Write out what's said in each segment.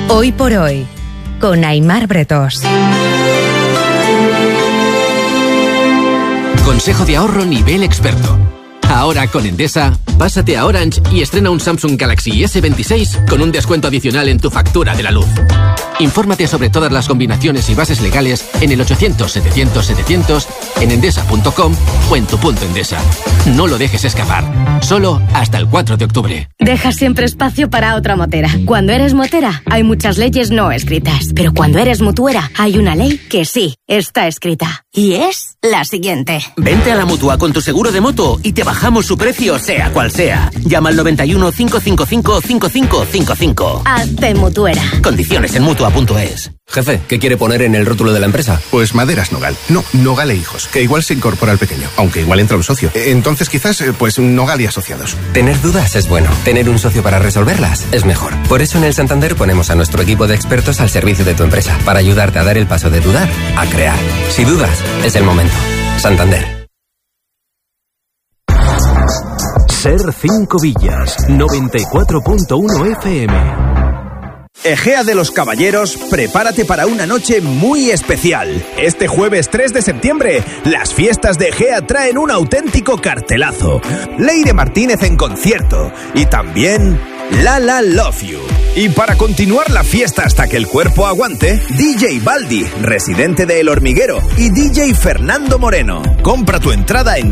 Hoy por hoy, con Aimar Bretós. Consejo de ahorro nivel experto. Ahora con Endesa, pásate a Orange y estrena un Samsung Galaxy S26 con un descuento adicional en tu factura de la luz. Infórmate sobre todas las combinaciones y bases legales en el 800-700-700, en endesa.com o en tu punto Endesa. No lo dejes escapar. Solo hasta el 4 de octubre. Deja siempre espacio para otra motera. Cuando eres motera, hay muchas leyes no escritas. Pero cuando eres mutuera, hay una ley que sí está escrita. Y es la siguiente. Vente a la Mutua con tu seguro de moto y te bajamos su precio, sea cual sea. Llama al 91 555 5555. Hazte mutuera. Condiciones en Mutua.es. Jefe, ¿qué quiere poner en el rótulo de la empresa? Pues Maderas Nogal. No, Nogal e Hijos, que igual se incorpora al pequeño, aunque igual entra un socio. Entonces quizás, pues Nogal y Asociados. Tener dudas es bueno. Tener un socio para resolverlas es mejor. Por eso en el Santander ponemos a nuestro equipo de expertos al servicio de tu empresa, para ayudarte a dar el paso de dudar a crear. Si dudas, es el momento. Santander. Ser 5 Villas, 94.1 FM. Egea de los Caballeros, prepárate para una noche muy especial. Este jueves 3 de septiembre, las fiestas de Egea traen un auténtico cartelazo. Leire Martínez en concierto y también Lala Love You. Y para continuar la fiesta hasta que el cuerpo aguante, DJ Baldi, residente de El Hormiguero, y DJ Fernando Moreno. Compra tu entrada en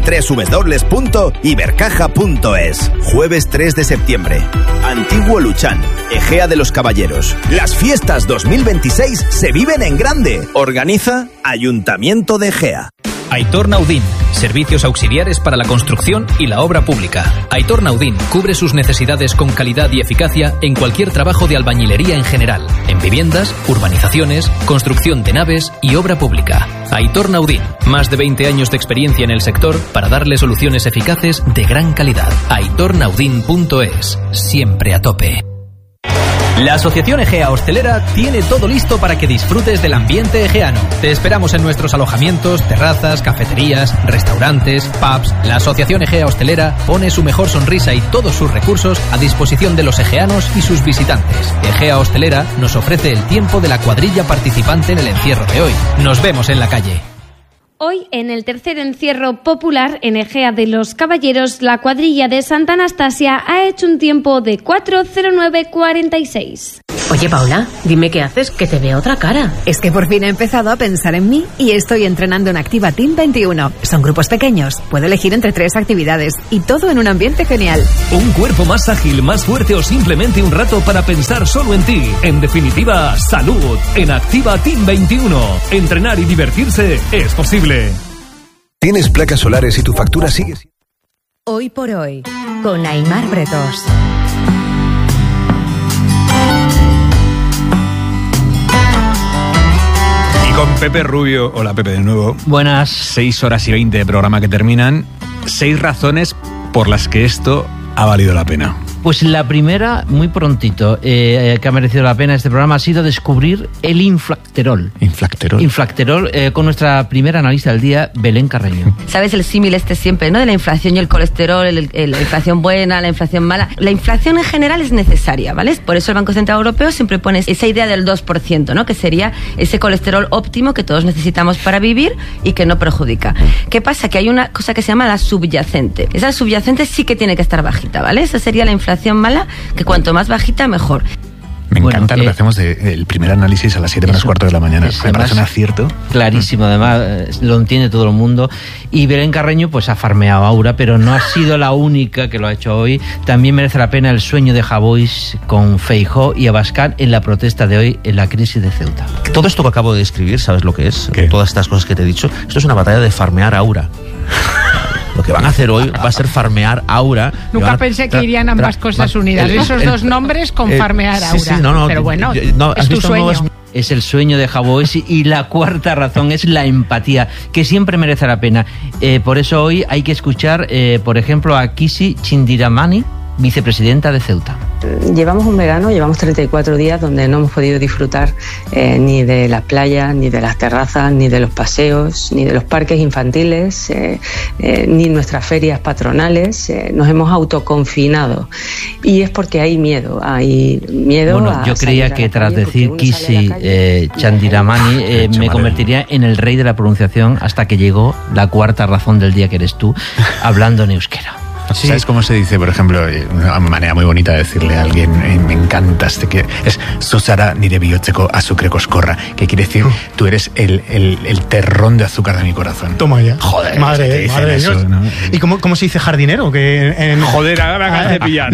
www.ibercaja.es. Jueves 3 de septiembre. Antiguo Luchán, Egea de los Caballeros. Las fiestas 2026 se viven en grande. Organiza Ayuntamiento de Egea. Aitor Naudín, servicios auxiliares para la construcción y la obra pública. Aitor Naudín cubre sus necesidades con calidad y eficacia en cualquier trabajo de albañilería en general, en viviendas, urbanizaciones, construcción de naves y obra pública. Aitor Naudín, más de 20 años de experiencia en el sector para darle soluciones eficaces de gran calidad. aitornaudin.es, siempre a tope. La Asociación Egea Hostelera tiene todo listo para que disfrutes del ambiente egeano. Te esperamos en nuestros alojamientos, terrazas, cafeterías, restaurantes, pubs. La Asociación Egea Hostelera pone su mejor sonrisa y todos sus recursos a disposición de los egeanos y sus visitantes. Egea Hostelera nos ofrece el tiempo de la cuadrilla participante en el encierro de hoy. Nos vemos en la calle. Hoy, en el tercer encierro popular en Egea de los Caballeros, la cuadrilla de Santa Anastasia ha hecho un tiempo de 4:09:46. Oye, Paula, dime qué haces, que te veo otra cara. Es que por fin he empezado a pensar en mí y estoy entrenando en Activa Team 21. Son grupos pequeños, puedo elegir entre 3 actividades y todo en un ambiente genial. Un cuerpo más ágil, más fuerte o simplemente un rato para pensar solo en ti. En definitiva, salud. En Activa Team 21. Entrenar y divertirse es posible. ¿Tienes placas solares y tu factura sigue? Hoy por hoy, con Aimar Bretós. Con Pepe Rubio. Hola, Pepe, de nuevo. Buenas. 6 horas y 20 de programa que terminan. 6 razones por las que esto ha valido la pena. Pues la primera, muy prontito, que ha merecido la pena este programa, ha sido descubrir el inflacterol. Inflacterol, con nuestra primera analista del día, Belén Carreño. ¿Sabes el símil siempre, ¿no? De la inflación y el colesterol, la inflación buena, la inflación mala. La inflación en general es necesaria, ¿vale? Por eso el Banco Central Europeo siempre pone esa idea del 2%, ¿no? Que sería ese colesterol óptimo que todos necesitamos para vivir y que no perjudica. ¿Qué pasa? Que hay una cosa que se llama la subyacente. Esa subyacente sí que tiene que estar bajita, ¿vale? Esa sería la inflación mala, que cuanto más bajita, mejor. Me encanta lo que hacemos del primer análisis a las 7 menos cuarto de la mañana. Me parece un acierto. Clarísimo, además lo entiende todo el mundo. Y Belén Carreño pues ha farmeado a Aura, pero no ha sido la única que lo ha hecho hoy. También merece la pena el sueño de Javois con Feijóo y Abascal en la protesta de hoy en la crisis de Ceuta. Todo esto que acabo de describir, ¿sabes lo que es? ¿Qué? Todas estas cosas que te he dicho, esto es una batalla de farmear a Aura. Lo que van a hacer hoy va a ser farmear Aura. Nunca pensé que irían ambas cosas unidas. Esos dos nombres con farmear Aura. Sí, pero bueno, es tu sueño. Es el sueño de Javois. Y la cuarta razón es la empatía, que siempre merece la pena. Por eso hoy hay que escuchar, por ejemplo, a Kisi Chindiramani, vicepresidenta de Ceuta. Llevamos un verano, llevamos 34 días donde no hemos podido disfrutar ni de las playas, ni de las terrazas, ni de los paseos, ni de los parques infantiles, ni nuestras ferias patronales. Nos hemos autoconfinado y es porque hay miedo. Bueno, yo creía que tras decir Kisi Chandiramani me convertiría en el rey de la pronunciación hasta que llegó la cuarta razón del día, que eres tú, hablando en euskera. Sí. ¿Sabes cómo se dice, por ejemplo, una manera muy bonita de decirle a alguien, me encanta, que es Susara nire bihotzeko azukre koskorra, que quiere decir, tú eres el terrón de azúcar de mi corazón. Toma ya. Joder, madre de eso, Dios. ¿no? ¿Y cómo se dice jardinero? Joder, ahora me acabas de pillar.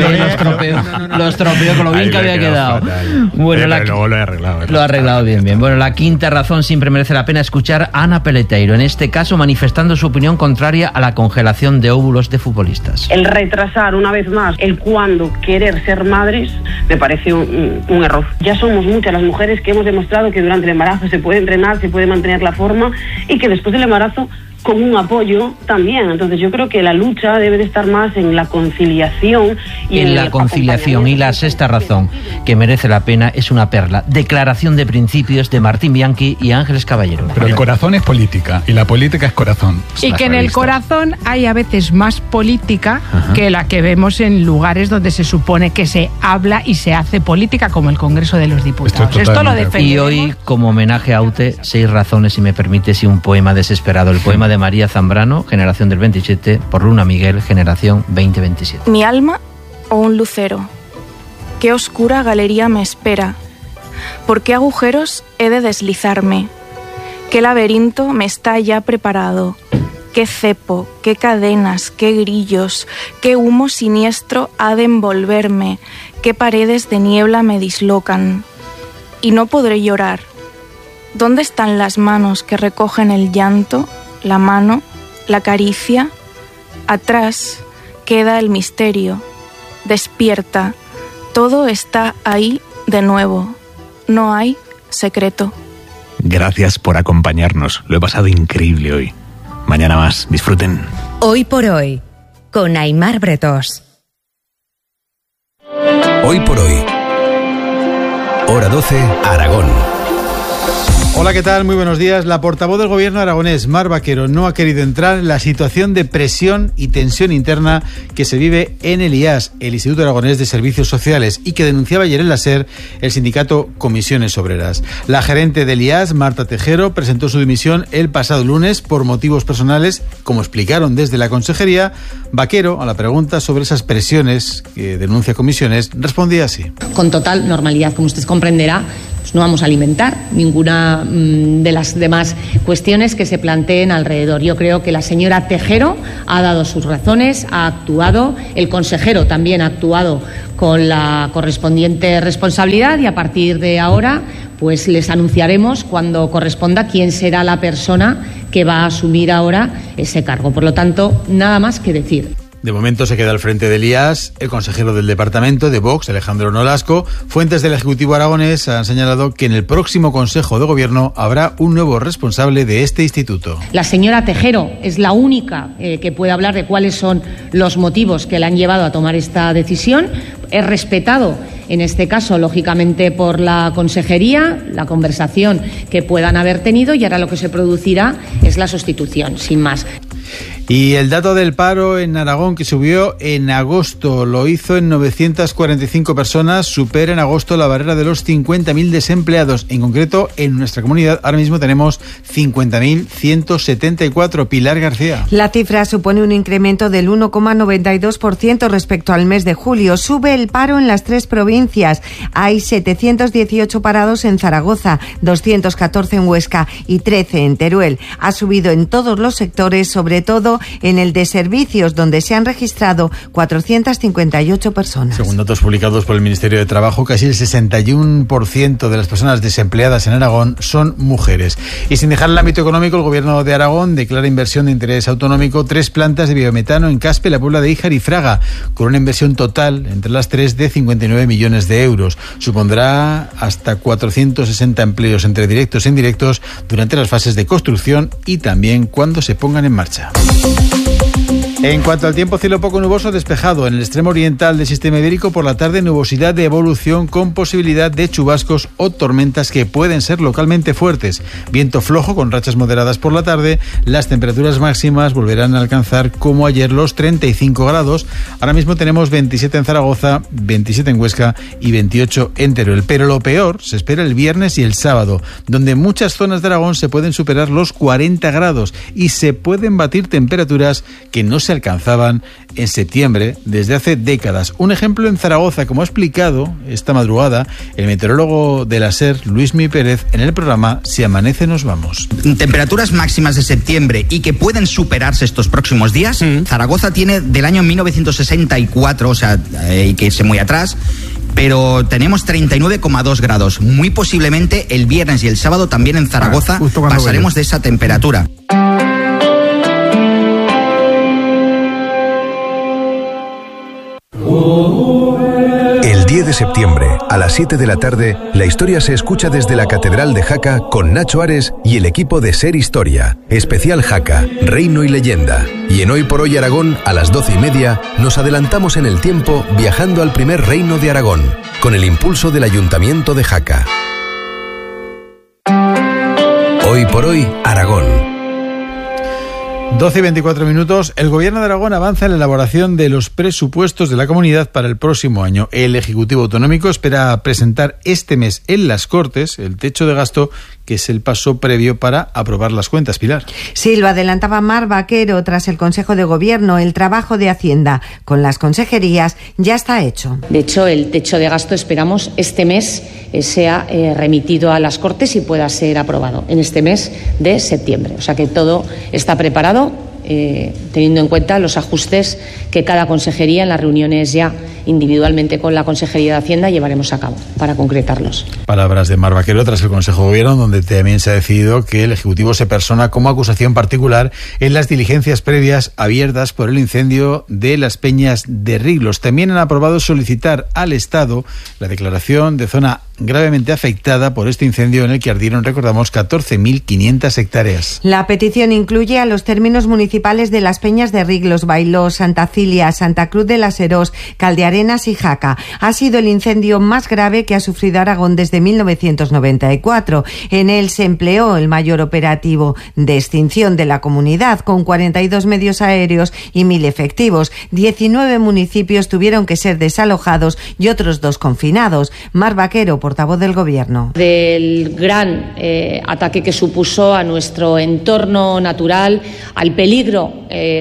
Lo estropeo con lo bien que había quedado. Bueno, luego lo he arreglado. Lo ha arreglado bien. Bueno, la quinta razón, siempre merece la pena escuchar a Ana Peleteiro, en este caso manifestando su opinión contraria a la congelación de óvulos de futbolistas. El retrasar una vez más el cuándo querer ser madres me parece un error. Ya somos muchas las mujeres que hemos demostrado que durante el embarazo se puede entrenar, se puede mantener la forma y que después del embarazo con un apoyo también. Entonces yo creo que la lucha debe de estar más en la conciliación y en la conciliación. Y la sexta razón que merece la pena es una perla: Declaración de Principios de Martín Bianchi y Ángeles Caballero. Pero el corazón es política y la política es corazón. Y que en el corazón hay a veces más política que la que vemos en lugares donde se supone que se habla y se hace política, como el Congreso de los Diputados. Esto lo defendemos. Y hoy, como homenaje a Aute, 6 razones, si me permites, y un poema desesperado. El poema de María Zambrano, generación del 27, por Luna Miguel, generación 2027. Mi alma o un lucero. Qué oscura galería me espera. ¿Por qué agujeros he de deslizarme? ¿Qué laberinto me está ya preparado? ¿Qué cepo, qué cadenas, qué grillos, qué humo siniestro ha de envolverme? ¿Qué paredes de niebla me dislocan? Y no podré llorar. ¿Dónde están las manos que recogen el llanto? La mano, la caricia. Atrás queda el misterio. Despierta. Todo está ahí de nuevo. No hay secreto. Gracias por acompañarnos. Lo he pasado increíble hoy. Mañana más. Disfruten. Hoy por hoy, con Aimar Bretós. Hoy por hoy. Hora 12, Aragón. Hola, ¿qué tal? Muy buenos días. La portavoz del gobierno aragonés, Mar Vaquero, no ha querido entrar en la situación de presión y tensión interna que se vive en el IAS, el Instituto Aragonés de Servicios Sociales, y que denunciaba ayer en la SER el sindicato Comisiones Obreras. La gerente del IAS, Marta Tejero, presentó su dimisión el pasado lunes por motivos personales, como explicaron desde la consejería. Vaquero, a la pregunta sobre esas presiones que denuncia Comisiones, respondía así. Con total normalidad, como usted comprenderá, pues no vamos a alimentar ninguna de las demás cuestiones que se planteen alrededor. Yo creo que la señora Tejero ha dado sus razones, ha actuado, el consejero también ha actuado con la correspondiente responsabilidad y a partir de ahora pues les anunciaremos cuando corresponda quién será la persona que va a asumir ahora ese cargo. Por lo tanto, nada más que decir. De momento se queda al frente del IAS el consejero del departamento de Vox, Alejandro Nolasco. Fuentes del Ejecutivo aragonés han señalado que en el próximo Consejo de Gobierno habrá un nuevo responsable de este instituto. La señora Tejero es la única que puede hablar de cuáles son los motivos que le han llevado a tomar esta decisión. Es respetado, en este caso, lógicamente, por la consejería, la conversación que puedan haber tenido, y ahora lo que se producirá es la sustitución, sin más. Y el dato del paro en Aragón, que subió en agosto, lo hizo en 945 personas, supera en agosto la barrera de los 50.000 desempleados. En concreto, en nuestra comunidad ahora mismo tenemos 50.174. Pilar García. La cifra supone un incremento del 1,92% respecto al mes de julio. Sube el paro en las 3 provincias. Hay 718 parados en Zaragoza, 214 en Huesca y 13 en Teruel. Ha subido en todos los sectores, sobre todo en el de servicios, donde se han registrado 458 personas. Según datos publicados por el Ministerio de Trabajo, casi el 61% de las personas desempleadas en Aragón son mujeres. Y sin dejar el ámbito económico, el Gobierno de Aragón declara inversión de interés autonómico 3 plantas de biometano en Caspe, la Puebla de Híjar y Fraga, con una inversión total entre las 3 de 59 millones de euros. Supondrá hasta 460 empleos entre directos e indirectos durante las fases de construcción y también cuando se pongan en marcha. En cuanto al tiempo, cielo poco nuboso despejado. En el extremo oriental del sistema ibérico por la tarde nubosidad de evolución con posibilidad de chubascos o tormentas que pueden ser localmente fuertes. Viento flojo con rachas moderadas por la tarde. Las temperaturas máximas volverán a alcanzar como ayer los 35 grados. Ahora mismo tenemos 27 en Zaragoza, 27 en Huesca y 28 en Teruel. Pero lo peor se espera el viernes y el sábado, donde en muchas zonas de Aragón se pueden superar los 40 grados y se pueden batir temperaturas que no se alcanzaban en septiembre desde hace décadas. Un ejemplo en Zaragoza, como ha explicado esta madrugada el meteorólogo de la SER, Luismi Pérez, en el programa Si amanece nos vamos. Temperaturas máximas de septiembre y que pueden superarse estos próximos días. Zaragoza tiene del año 1964, o sea, hay que irse muy atrás, pero tenemos 39,2 grados. Muy posiblemente el viernes y el sábado también en Zaragoza pasaremos de esa temperatura. El 10 de septiembre, a las 7 de la tarde, la historia se escucha desde la Catedral de Jaca con Nacho Ares y el equipo de Ser Historia. Especial Jaca, Reino y Leyenda. Y en Hoy por Hoy Aragón, a las 12:30, nos adelantamos en el tiempo viajando al primer reino de Aragón, con el impulso del Ayuntamiento de Jaca. Hoy por Hoy Aragón. 12 y 24 minutos. El Gobierno de Aragón avanza en la elaboración de los presupuestos de la comunidad para el próximo año. El Ejecutivo Autonómico espera presentar este mes en las Cortes el techo de gasto, que es el paso previo para aprobar las cuentas. Pilar. Sí, lo adelantaba Mar Vaquero tras el Consejo de Gobierno. El trabajo de Hacienda con las consejerías ya está hecho. De hecho, el techo de gasto esperamos este mes sea remitido a las Cortes y pueda ser aprobado en este mes de septiembre. O sea que todo está preparado, teniendo en cuenta los ajustes que cada consejería en las reuniones ya individualmente con la Consejería de Hacienda llevaremos a cabo para concretarlos. Palabras de Mar Vaquero tras el Consejo de Gobierno, donde también se ha decidido que el Ejecutivo se persona como acusación particular en las diligencias previas abiertas por el incendio de las Peñas de Riglos. También han aprobado solicitar al Estado la declaración de zona gravemente afectada por este incendio en el que ardieron, recordamos, 14.500 hectáreas. La petición incluye a los términos municipales de las Peñas de Riglos, Bailó, Santa Cilia, Santa Cruz de las Herós, Caldearenas y Jaca. Ha sido el incendio más grave que ha sufrido Aragón desde 1994. En él se empleó el mayor operativo de extinción de la comunidad, con 42 medios aéreos y 1.000 efectivos. 19 municipios tuvieron que ser desalojados y otros 2 confinados. Mar Vaquero, portavoz del Gobierno. Del gran ataque que supuso a nuestro entorno natural, al peligro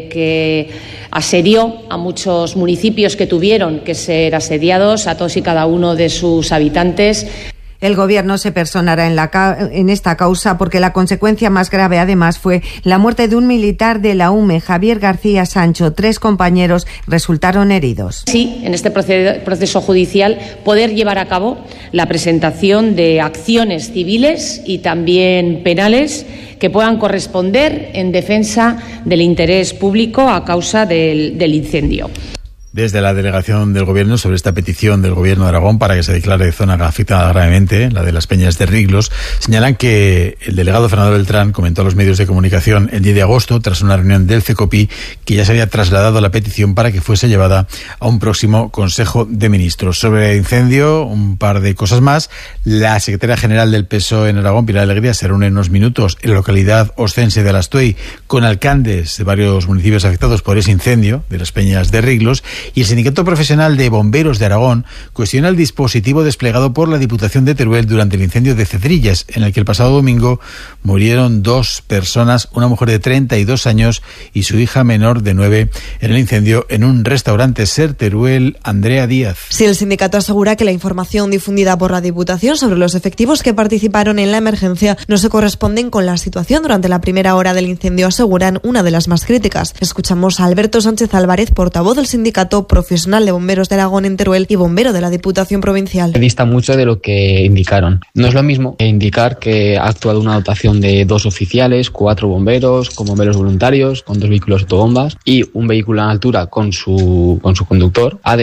que asedió a muchos municipios que tuvieron que ser asediados, a todos y cada uno de sus habitantes. El Gobierno se personará en esta causa porque la consecuencia más grave, además, fue la muerte de un militar de la UME, Javier García Sancho. 3 compañeros resultaron heridos. Sí, en este proceso judicial poder llevar a cabo la presentación de acciones civiles y también penales que puedan corresponder en defensa del interés público a causa del incendio. Desde la delegación del Gobierno sobre esta petición del Gobierno de Aragón para que se declare zona afectada gravemente, la de las Peñas de Riglos, señalan que el delegado Fernando Beltrán comentó a los medios de comunicación el 10 de agosto, tras una reunión del CECOPI, que ya se había trasladado la petición para que fuese llevada a un próximo Consejo de Ministros. Sobre el incendio, un par de cosas más. La secretaria general del PSOE en Aragón, Pilar Alegría, se reúne en unos minutos en la localidad ostense de Alastuey con alcaldes de varios municipios afectados por ese incendio de las Peñas de Riglos. Y el Sindicato Profesional de Bomberos de Aragón cuestiona el dispositivo desplegado por la Diputación de Teruel durante el incendio de Cedrillas, en el que el pasado domingo murieron 2 personas, una mujer de 32 años y su hija menor de 9, en el incendio en un restaurante. Ser Teruel, Andrea Díaz. Sí, el sindicato asegura que la información difundida por la Diputación sobre los efectivos que participaron en la emergencia no se corresponden con la situación durante la primera hora del incendio, aseguran, una de las más críticas. Escuchamos a Alberto Sánchez Álvarez, portavoz del sindicato profesional de bomberos de Aragón en Teruel y bombero de la Diputación Provincial. Dista mucho de lo que indicaron. No es lo mismo indicar que ha actuado una dotación de 2 oficiales, 4 bomberos, con bomberos voluntarios, con 2 vehículos autobombas y un vehículo en altura con su conductor, a decir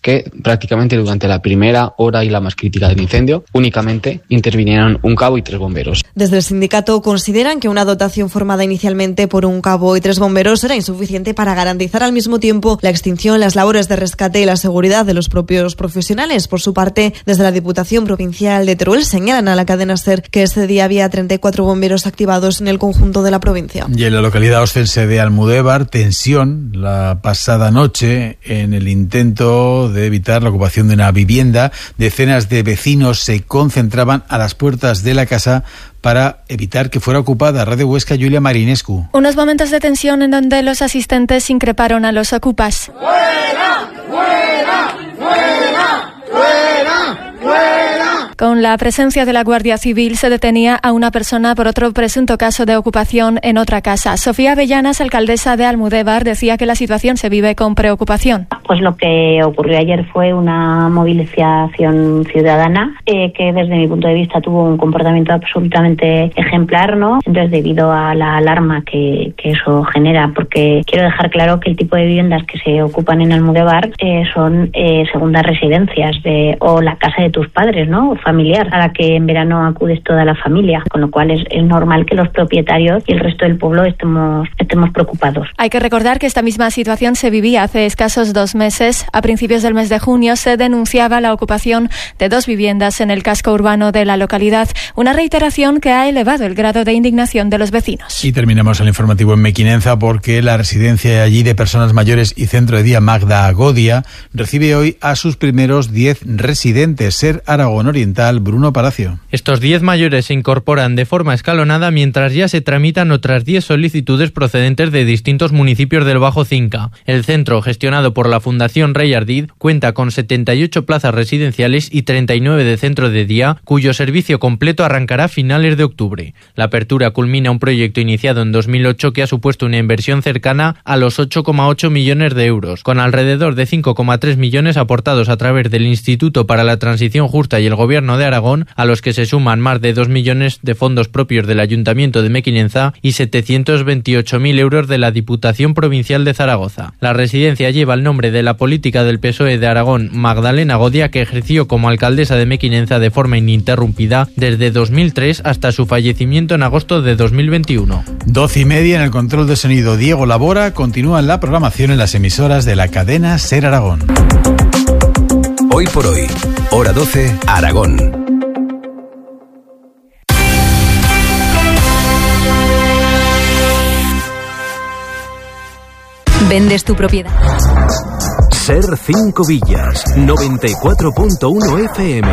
que prácticamente durante la primera hora y la más crítica del incendio únicamente intervinieron un cabo y 3 bomberos. Desde el sindicato consideran que una dotación formada inicialmente por un cabo y 3 bomberos era insuficiente para garantizar al mismo tiempo la extinción, las labores de rescate y la seguridad de los propios profesionales. Por su parte, desde la Diputación Provincial de Teruel señalan a la cadena SER que ese día había 34 bomberos activados en el conjunto de la provincia. Y en la localidad ostense de Almudévar, tensión la pasada noche en el intento de evitar la ocupación de una vivienda. Decenas de vecinos se concentraban a las puertas de la casa para evitar que fuera ocupada. Radio Huesca, Julia Marinescu. Unos momentos de tensión en donde los asistentes increparon a los ocupas. ¡Fuera! ¡Fuera! ¡Fuera! ¡Fuera! ¡Fuera! Con la presencia de la Guardia Civil se detenía a una persona por otro presunto caso de ocupación en otra casa. Sofía Avellanas, alcaldesa de Almudévar, decía que la situación se vive con preocupación. Pues lo que ocurrió ayer fue una movilización ciudadana que desde mi punto de vista tuvo un comportamiento absolutamente ejemplar, ¿no? Entonces, debido a la alarma que eso genera, porque quiero dejar claro que el tipo de viviendas que se ocupan en Almudévar son segundas residencias o la casa de tus padres, ¿no? Familiar, a la que en verano acudes toda la familia, con lo cual es normal que los propietarios y el resto del pueblo estemos preocupados. Hay que recordar que esta misma situación se vivía hace escasos 2 meses. A principios del mes de junio se denunciaba la ocupación de 2 viviendas en el casco urbano de la localidad, una reiteración que ha elevado el grado de indignación de los vecinos. Y terminamos el informativo en Mequinenza porque la residencia allí de personas mayores y centro de día Magda Agodia recibe hoy a sus primeros 10 residentes. SER Aragón Oriental, Bruno Palacio. Estos 10 mayores se incorporan de forma escalonada mientras ya se tramitan otras 10 solicitudes procedentes de distintos municipios del Bajo Cinca. El centro, gestionado por la Fundación Rey Ardid, cuenta con 78 plazas residenciales y 39 de centro de día, cuyo servicio completo arrancará a finales de octubre. La apertura culmina un proyecto iniciado en 2008 que ha supuesto una inversión cercana a los 8,8 millones de euros, con alrededor de 5,3 millones aportados a través del Instituto para la Transición Justa y el Gobierno de Aragón, a los que se suman más de 2 millones de fondos propios del Ayuntamiento de Mequinenza y 728.000 euros de la Diputación Provincial de Zaragoza. La residencia lleva el nombre de la política del PSOE de Aragón, Magdalena Agodia, que ejerció como alcaldesa de Mequinenza de forma ininterrumpida desde 2003 hasta su fallecimiento en agosto de 2021. 12:30 en el control de sonido Diego Labora. Continúa la programación en las emisoras de la cadena SER Aragón. Hoy por hoy, hora 12, Aragón. ¿Vendes tu propiedad? SER 5 Villas, 94.1 FM.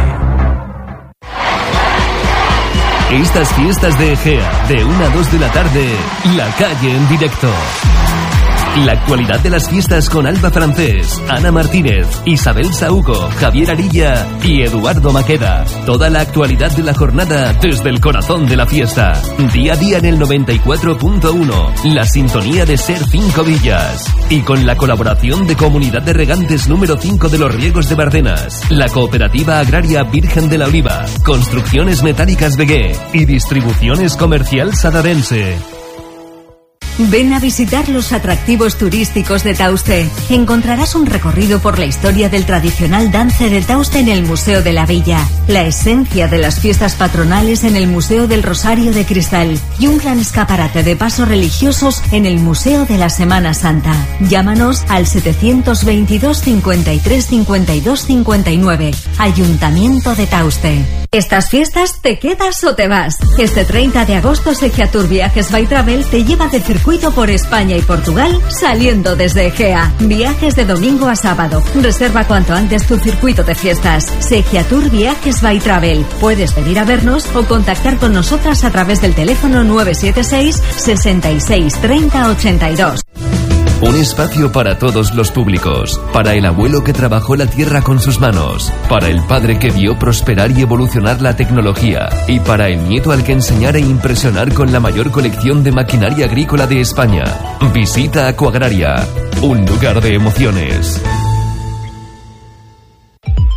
Estas fiestas de Egea, de 1 a 2 de la tarde, La Calle en directo. La actualidad de las fiestas con Alba Francés, Ana Martínez, Isabel Saúco, Javier Arilla y Eduardo Maqueda. Toda la actualidad de la jornada desde el corazón de la fiesta. Día a día en el 94.1, la sintonía de SER 5 Villas. Y con la colaboración de Comunidad de Regantes número 5 de los Riegos de Bardenas, la Cooperativa Agraria Virgen de la Oliva, Construcciones Metálicas Begué y Distribuciones Comercial Sadarense. Ven a visitar los atractivos turísticos de Tauste. Encontrarás un recorrido por la historia del tradicional dance de Tauste en el Museo de la Villa, la esencia de las fiestas patronales en el Museo del Rosario de Cristal y un gran escaparate de pasos religiosos en el Museo de la Semana Santa. Llámanos al 722 53 52 59. Ayuntamiento de Tauste. ¿Estas fiestas te quedas o te vas? Este 30 de agosto Segiatur Viajes by Travel te lleva de circuito por España y Portugal saliendo desde Egea. Viajes de domingo a sábado. Reserva cuanto antes tu circuito de fiestas. Segiatur Viajes by Travel. Puedes venir a vernos o contactar con nosotras a través del teléfono 976 66 30 82. Un espacio para todos los públicos, para el abuelo que trabajó la tierra con sus manos, para el padre que vio prosperar y evolucionar la tecnología, y para el nieto al que enseñar e impresionar con la mayor colección de maquinaria agrícola de España. Visita Acuagraria, un lugar de emociones.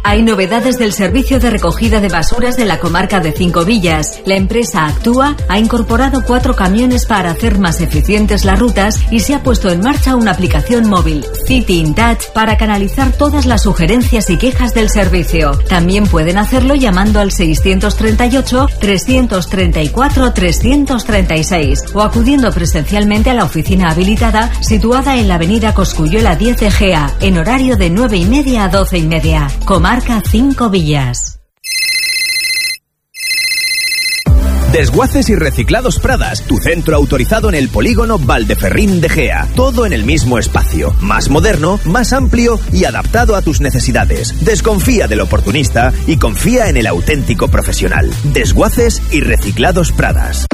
Hay novedades del servicio de recogida de basuras de la comarca de Cinco Villas. La empresa Actúa ha incorporado 4 camiones para hacer más eficientes las rutas y se ha puesto en marcha una aplicación móvil, City in Touch, para canalizar todas las sugerencias y quejas del servicio. También pueden hacerlo llamando al 638-334-336 o acudiendo presencialmente a la oficina habilitada situada en la avenida Cosculluela 10 Egea, en horario de 9:30 a 12:30. Comarca Cinco Villas. Desguaces y Reciclados Pradas, tu centro autorizado en el polígono Valdeferrín de Gea. Todo en el mismo espacio, más moderno, más amplio y adaptado a tus necesidades. Desconfía del oportunista y confía en el auténtico profesional. Desguaces y Reciclados Pradas.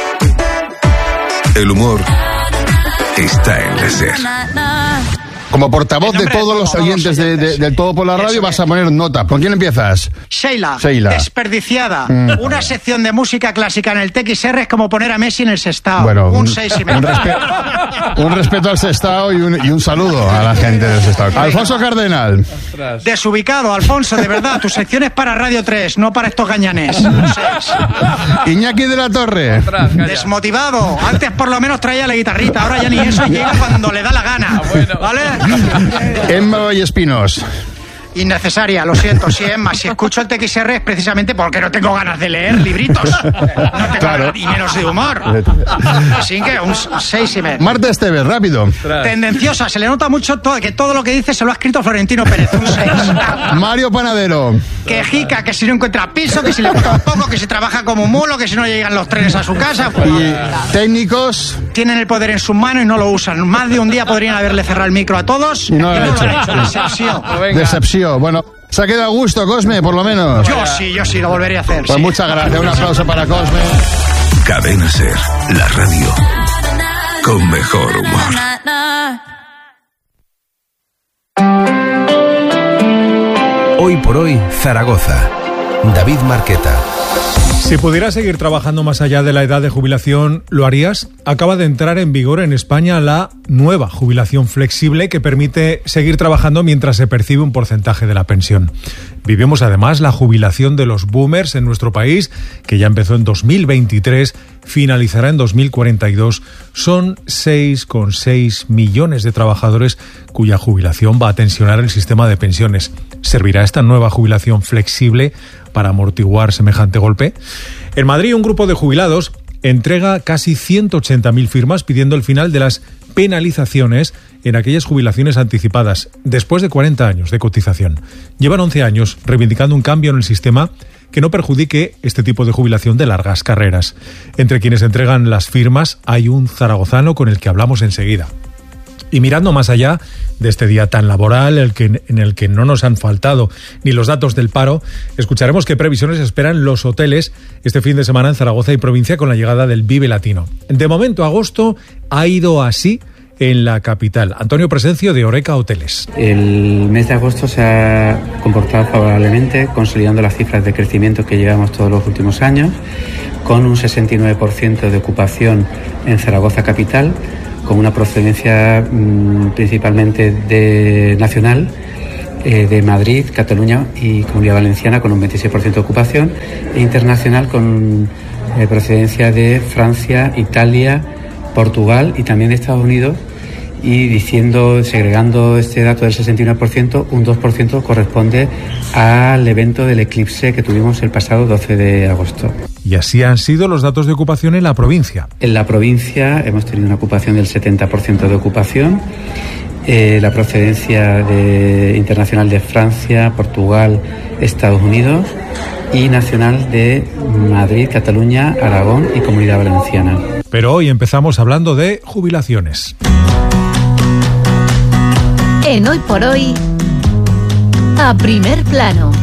El humor está en la SER. Como portavoz de todos los oyentes del Todo por la Radio, vas a poner nota. ¿Con quién empiezas? Sheila. Desperdiciada. Una sección de música clásica en el TXR es como poner a Messi en el Sestao. Bueno, un 6,5. Un respeto al Sestao y un saludo a la gente del Sestao. Alfonso Cardenal. Desubicado, Alfonso, de verdad. Tu sección es para Radio 3, no para estos gañanes. Iñaki de la Torre. Desmotivado. Antes por lo menos traía la guitarrita, ahora ya ni eso, llega cuando le da la gana. ¿Vale? Emma Vallespinos. Innecesaria, lo siento, sí, Emma. Si escucho el TXR es precisamente porque no tengo ganas de leer libritos. No tengo ganas, y menos de humor. Así que un 6,5. Marta Esteves, rápido. Tendenciosa, se le nota mucho que todo lo que dice se lo ha escrito Florentino Pérez, un 6. Mario Panadero. Quejica, que si no encuentra piso, que si le gusta un poco, que si trabaja como un mulo, que si no llegan los trenes a su casa. Y técnicos. Tienen el poder en sus manos y no lo usan. Más de un día podrían haberle cerrado el micro a todos y no lo han hecho. Decepción. Bueno, se ha quedado a gusto, Cosme, por lo menos. Yo sí, lo volvería a hacer. Pues sí. Muchas gracias, un aplauso para Cosme. Cadena SER, la radio con mejor humor. Hoy por hoy, Zaragoza. David Marqueta. Si pudieras seguir trabajando más allá de la edad de jubilación, ¿lo harías? Acaba de entrar en vigor en España la nueva jubilación flexible que permite seguir trabajando mientras se percibe un porcentaje de la pensión. Vivimos además la jubilación de los boomers en nuestro país, que ya empezó en 2023, finalizará en 2042. Son 6,6 millones de trabajadores cuya jubilación va a tensionar el sistema de pensiones. ¿Servirá esta nueva jubilación flexible para amortiguar semejante golpe? En Madrid, un grupo de jubilados entrega casi 180.000 firmas pidiendo el final de las penalizaciones en aquellas jubilaciones anticipadas después de 40 años de cotización. Llevan 11 años reivindicando un cambio en el sistema que no perjudique este tipo de jubilación de largas carreras. Entre quienes entregan las firmas hay un zaragozano con el que hablamos enseguida. Y mirando más allá de este día tan laboral, en el que no nos han faltado ni los datos del paro, escucharemos qué previsiones esperan los hoteles este fin de semana en Zaragoza y provincia con la llegada del Vive Latino. De momento, agosto ha ido así en la capital. Antonio Presencio, de Oreca Hoteles. El mes de agosto se ha comportado favorablemente, consolidando las cifras de crecimiento que llevamos todos los últimos años, con un 69% de ocupación en Zaragoza capital, con una procedencia principalmente nacional, de Madrid, Cataluña y Comunidad Valenciana con un 26% de ocupación, e internacional con procedencia de Francia, Italia, Portugal y también de Estados Unidos, y segregando este dato del 69%, un 2% corresponde al evento del eclipse que tuvimos el pasado 12 de agosto. Y así han sido los datos de ocupación en la provincia. En la provincia hemos tenido una ocupación del 70% de ocupación, la procedencia internacional de Francia, Portugal, Estados Unidos, y nacional de Madrid, Cataluña, Aragón y Comunidad Valenciana. Pero hoy empezamos hablando de jubilaciones. En Hoy por Hoy, a primer plano.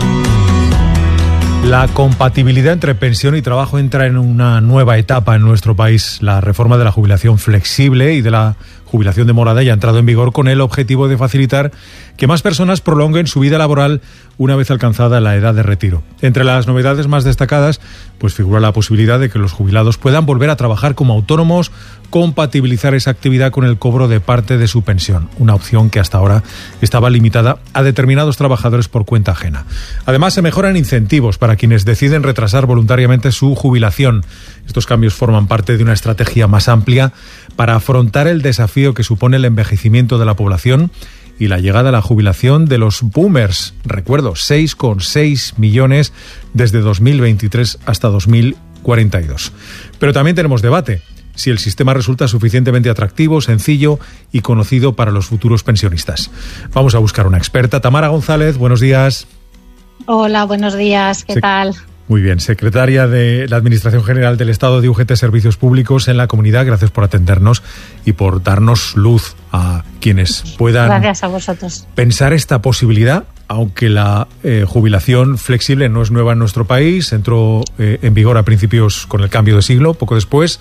La compatibilidad entre pensión y trabajo entra en una nueva etapa en nuestro país. La reforma de la jubilación flexible y de la jubilación demorada ya ha entrado en vigor con el objetivo de facilitar que más personas prolonguen su vida laboral una vez alcanzada la edad de retiro. Entre las novedades más destacadas, pues figura la posibilidad de que los jubilados puedan volver a trabajar como autónomos, compatibilizar esa actividad con el cobro de parte de su pensión, una opción que hasta ahora estaba limitada a determinados trabajadores por cuenta ajena. Además, se mejoran incentivos para quienes deciden retrasar voluntariamente su jubilación. Estos cambios forman parte de una estrategia más amplia para afrontar el desafío que supone el envejecimiento de la población y la llegada a la jubilación de los boomers. Recuerdo, 6,6 millones desde 2023 hasta 2042. Pero también tenemos debate si el sistema resulta suficientemente atractivo, sencillo y conocido para los futuros pensionistas. Vamos a buscar una experta. Tamara González, buenos días. Hola, buenos días. ¿Qué tal? Muy bien, secretaria de la Administración General del Estado de UGT Servicios Públicos en la Comunidad. Gracias por atendernos y por darnos luz a quienes puedan Gracias a vosotros. Pensar esta posibilidad, aunque la jubilación flexible no es nueva en nuestro país, entró en vigor a principios con el cambio de siglo, poco después.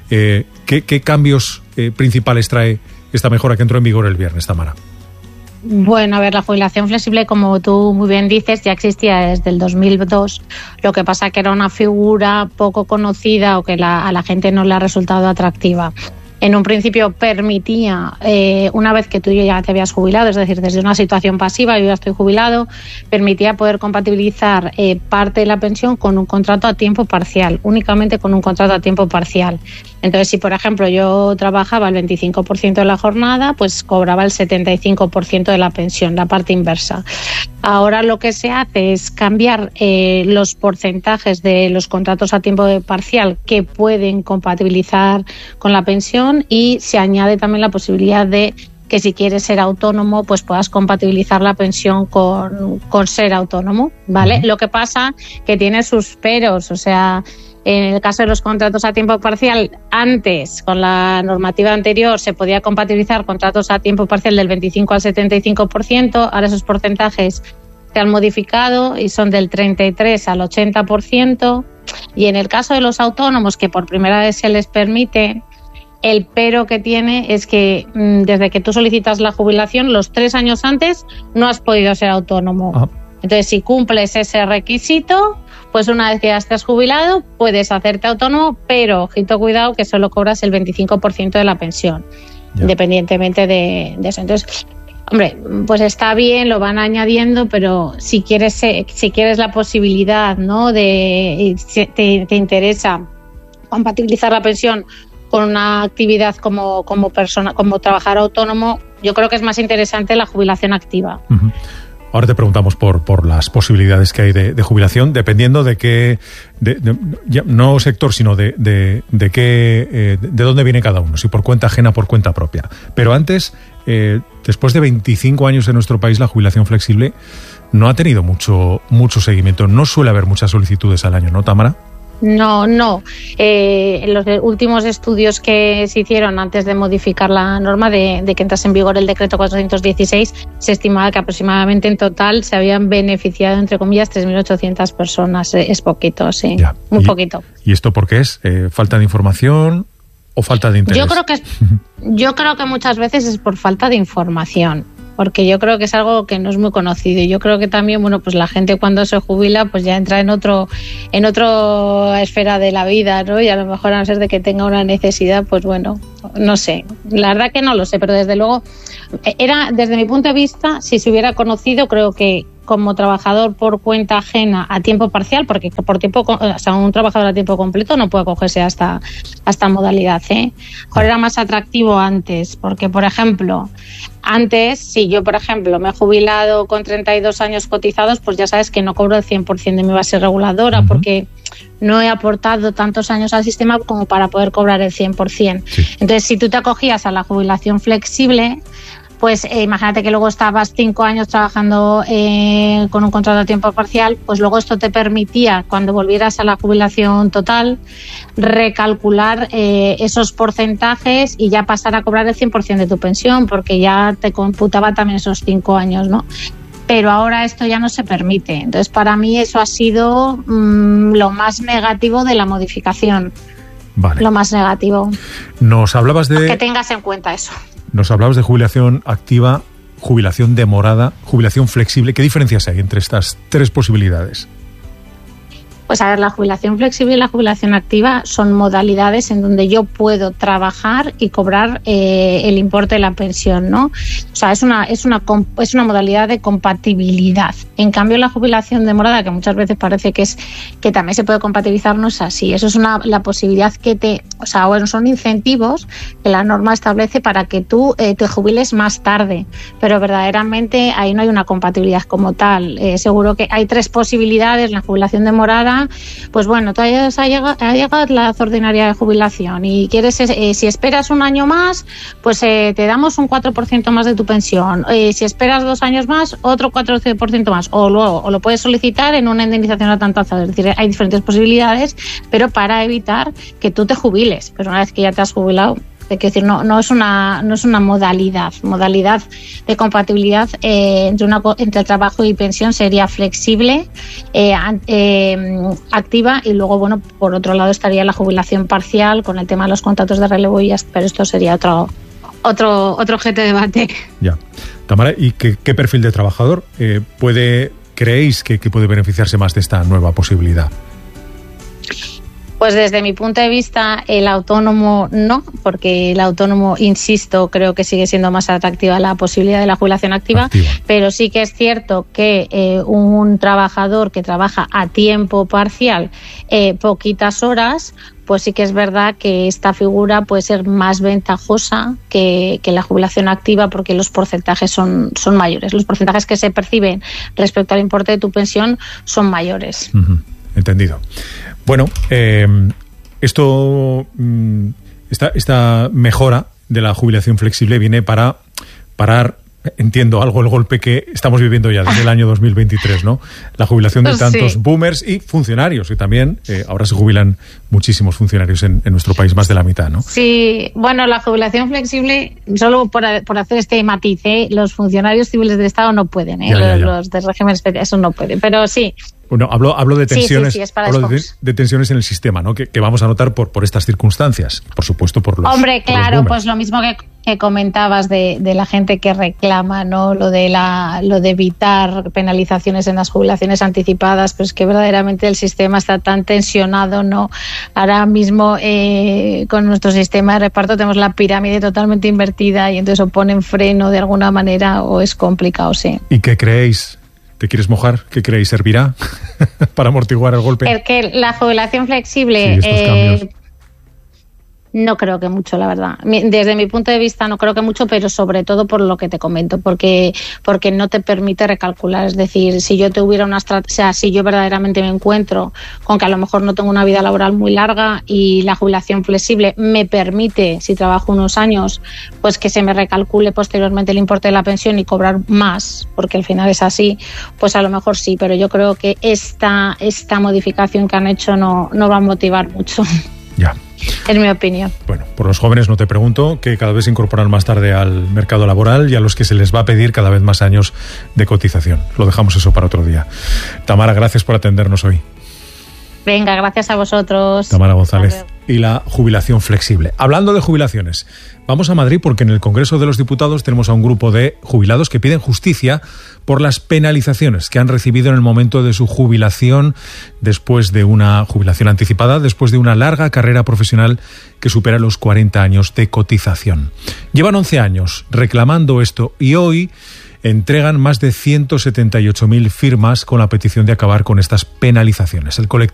¿Qué cambios principales trae esta mejora que entró en vigor el viernes, Tamara? Bueno, a ver, la jubilación flexible, como tú muy bien dices, ya existía desde el 2002. Lo que pasa que era una figura poco conocida o que a la gente no le ha resultado atractiva. En un principio permitía, una vez que tú ya te habías jubilado, es decir, desde una situación pasiva, yo ya estoy jubilado, permitía poder compatibilizar parte de la pensión con un contrato a tiempo parcial, únicamente con un contrato a tiempo parcial. Entonces, si por ejemplo yo trabajaba el 25% de la jornada, pues cobraba el 75% de la pensión, la parte inversa. Ahora lo que se hace es cambiar los porcentajes de los contratos a tiempo parcial que pueden compatibilizar con la pensión, y se añade también la posibilidad de que si quieres ser autónomo, pues puedas compatibilizar la pensión con ser autónomo, ¿vale? Lo que pasa que tiene sus peros, o sea, en el caso de los contratos a tiempo parcial, antes, con la normativa anterior, se podía compatibilizar contratos a tiempo parcial del 25 al 75%, ahora esos porcentajes se han modificado y son del 33 al 80%, y en el caso de los autónomos, que por primera vez se les permite, el pero que tiene es que desde que tú solicitas la jubilación, los 3 años antes no has podido ser autónomo. Entonces, si cumples ese requisito, pues una vez que ya estés jubilado, puedes hacerte autónomo, pero, ojito, cuidado, que solo cobras el 25% de la pensión, independientemente de eso. Entonces, hombre, pues está bien, lo van añadiendo, pero si quieres la posibilidad, ¿no?, te interesa compatibilizar la pensión con una actividad como persona, como trabajador autónomo, yo creo que es más interesante la jubilación activa. Uh-huh. Ahora te preguntamos por las posibilidades que hay de jubilación, dependiendo de qué, no sector, sino de dónde viene cada uno, si por cuenta ajena o por cuenta propia. Pero antes, después de 25 años en nuestro país, la jubilación flexible no ha tenido mucho seguimiento. No suele haber muchas solicitudes al año, ¿no, Tamara? No. En los últimos estudios que se hicieron antes de modificar la norma de que entrase en vigor el decreto 416, se estimaba que aproximadamente en total se habían beneficiado, entre comillas, 3.800 personas. Es poquito, sí. Muy poquito. ¿Y esto por qué es? ¿Falta de información o falta de interés? Yo creo que muchas veces es por falta de información, porque yo creo que es algo que no es muy conocido. Y yo creo que también, bueno, pues la gente cuando se jubila, pues ya entra en otra esfera de la vida, ¿no? Y a lo mejor, a no ser de que tenga una necesidad, pues bueno, no sé. La verdad que no lo sé, pero desde luego, desde mi punto de vista, si se hubiera conocido, creo que como trabajador por cuenta ajena a tiempo parcial, porque por tiempo, o sea, un trabajador a tiempo completo no puede acogerse a esta modalidad, ¿eh? Ahora era más atractivo antes, porque, por ejemplo, antes, si yo, por ejemplo, me he jubilado con 32 años cotizados, pues ya sabes que no cobro el 100% de mi base reguladora, porque no he aportado tantos años al sistema como para poder cobrar el 100%. Sí. Entonces, si tú te acogías a la jubilación flexible, pues imagínate que luego estabas 5 años trabajando con un contrato a tiempo parcial, pues luego esto te permitía, cuando volvieras a la jubilación total, recalcular esos porcentajes y ya pasar a cobrar el 100% de tu pensión, porque ya te computaba también esos 5 años, ¿no? Pero ahora esto ya no se permite. Entonces, para mí eso ha sido lo más negativo de la modificación. Vale. Lo más negativo. Nos hablabas de... Que tengas en cuenta eso. Nos hablabas de jubilación activa jubilación demorada, jubilación flexible. ¿Qué diferencias hay entre estas tres posibilidades? Pues a ver, la jubilación flexible y la jubilación activa son modalidades en donde yo puedo trabajar y cobrar el importe de la pensión, ¿no? O sea, es una modalidad de compatibilidad. En cambio, la jubilación demorada, que muchas veces parece que también se puede compatibilizar, no es así. Eso es la posibilidad son incentivos que la norma establece para que tú te jubiles más tarde, pero verdaderamente ahí no hay una compatibilidad como tal. Seguro que hay tres posibilidades. La jubilación demorada, pues bueno, todavía ha llegado la edad ordinaria de jubilación y quieres, si esperas un año más, pues te damos un 4% más de tu pensión. Si esperas 2 años más, otro 4% más. O lo puedes solicitar en una indemnización a tantazo. Es decir, hay diferentes posibilidades, pero para evitar que tú te jubiles. Pero una vez que ya te has jubilado, es decir, no es una modalidad de compatibilidad entre trabajo y pensión. Sería flexible, activa, y luego, bueno, por otro lado estaría la jubilación parcial con el tema de los contratos de relevo pero esto sería otro objeto de debate. Ya. Tamara, ¿y qué perfil de trabajador creéis que puede beneficiarse más de esta nueva posibilidad? Pues desde mi punto de vista, el autónomo no, porque el autónomo, insisto, creo que sigue siendo más atractiva la posibilidad de la jubilación activa. Pero sí que es cierto que un trabajador que trabaja a tiempo parcial poquitas horas, pues sí que es verdad que esta figura puede ser más ventajosa que la jubilación activa, porque los porcentajes son mayores. Los porcentajes que se perciben respecto al importe de tu pensión son mayores. Uh-huh. Entendido. Bueno, esta mejora de la jubilación flexible viene para parar, entiendo, el golpe que estamos viviendo ya desde el año 2023, ¿no? La jubilación de tantos boomers y funcionarios, que también ahora se jubilan muchísimos funcionarios en nuestro país, más de la mitad, ¿no? Sí, bueno, la jubilación flexible, solo por hacer este matiz, los funcionarios civiles del Estado no pueden, los de régimen especial, eso no pueden, pero sí. Bueno, hablo de tensiones, sí, de tensiones en el sistema, ¿no? Que vamos a notar por estas circunstancias, por supuesto, por los. Hombre, claro, los pues lo mismo que comentabas de la gente que reclama, ¿no? Lo de evitar penalizaciones en las jubilaciones anticipadas, pero es que verdaderamente el sistema está tan tensionado, ¿no? Ahora mismo con nuestro sistema de reparto tenemos la pirámide totalmente invertida y entonces o ponen freno de alguna manera o es complicado, sí. ¿Y qué creéis? ¿Te quieres mojar? ¿Qué creéis? ¿Servirá para amortiguar el golpe? El que la jubilación flexible... No creo que mucho, la verdad. Desde mi punto de vista no creo que mucho, pero sobre todo por lo que te comento, porque no te permite recalcular. Es decir, si yo tuviera si yo verdaderamente me encuentro con que a lo mejor no tengo una vida laboral muy larga y la jubilación flexible me permite, si trabajo unos años, pues que se me recalcule posteriormente el importe de la pensión y cobrar más, porque al final es así, pues a lo mejor sí, pero yo creo que esta modificación que han hecho no va a motivar mucho. Ya. En mi opinión. Bueno, por los jóvenes no te pregunto, que cada vez se incorporan más tarde al mercado laboral y a los que se les va a pedir cada vez más años de cotización. Lo dejamos eso para otro día. Tamara, gracias por atendernos hoy. Venga, gracias a vosotros. Tamara González. Y la jubilación flexible. Hablando de jubilaciones, vamos a Madrid porque en el Congreso de los Diputados tenemos a un grupo de jubilados que piden justicia por las penalizaciones que han recibido en el momento de su jubilación, después de una jubilación anticipada, después de una larga carrera profesional que supera los 40 años de cotización. Llevan 11 años reclamando esto y hoy entregan más de 178.000 firmas con la petición de acabar con estas penalizaciones. El colectivo